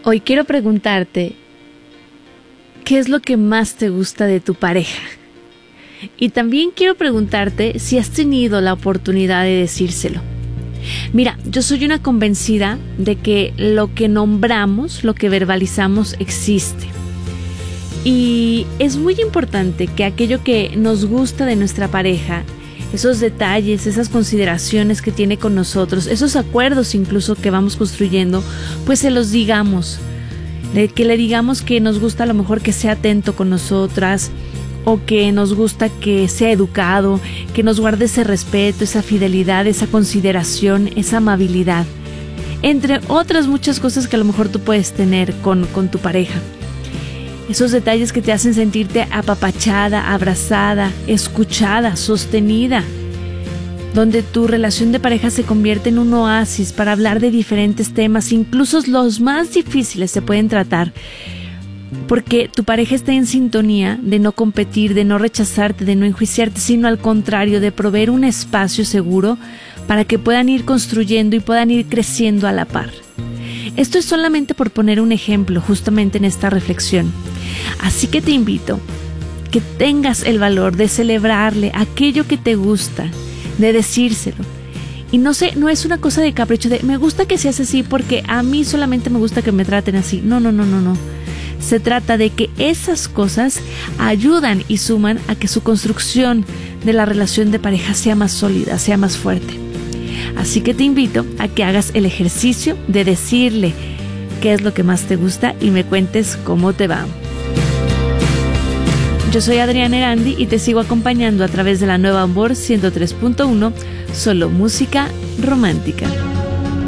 Hoy quiero preguntarte, ¿qué es lo que más te gusta de tu pareja? Y también quiero preguntarte si has tenido la oportunidad de decírselo. Mira, yo soy una convencida de que lo que nombramos, lo que verbalizamos, existe. Y es muy importante que aquello que nos gusta de nuestra pareja, esos detalles, esas consideraciones que tiene con nosotros, esos acuerdos incluso que vamos construyendo, pues se los digamos. Que le digamos que nos gusta a lo mejor que sea atento con nosotras, o que nos gusta que sea educado, que nos guarde ese respeto, esa fidelidad, esa consideración, esa amabilidad. Entre otras muchas cosas que a lo mejor tú puedes tener con tu pareja. Esos detalles que te hacen sentirte apapachada, abrazada, escuchada, sostenida. Donde tu relación de pareja se convierte en un oasis para hablar de diferentes temas, incluso los más difíciles se pueden tratar. Porque tu pareja está en sintonía de no competir, de no rechazarte, de no enjuiciarte, sino al contrario, de proveer un espacio seguro para que puedan ir construyendo y puedan ir creciendo a la par. Esto es solamente por poner un ejemplo justamente en esta reflexión. Así que te invito que tengas el valor de celebrarle aquello que te gusta, de decírselo. Y no es una cosa de capricho de me gusta que seas así porque a mí solamente me gusta que me traten así. No. Se trata de que esas cosas ayudan y suman a que su construcción de la relación de pareja sea más sólida, sea más fuerte. Así que te invito a que hagas el ejercicio de decirle qué es lo que más te gusta y me cuentes cómo te va. Yo soy Adriana Erandi y te sigo acompañando a través de la Nueva Amor 103.1, solo música romántica.